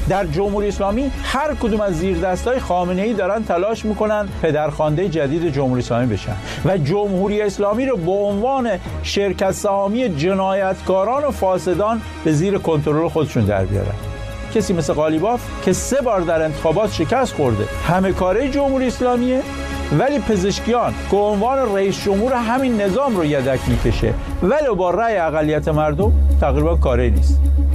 در جمهوری اسلامی هر کدوم از زیردستای خامنه‌ای دارن تلاش میکنن پدرخوانده جدید جمهوری اسلامی بشن و جمهوری اسلامی رو به عنوان شرکت سهامی جنایتکاران و فاسدان به زیر کنترل خودشون در بیارن. کسی مثل قالیباف که 3 بار در انتخابات شکست خورده، همه کاره جمهوری اسلامیه، ولی پزشکیان که عنوان رئیس جمهور همین نظام رو یدک میکشه ولی با رأی اقلیت مردم تقریبا کاری نیست.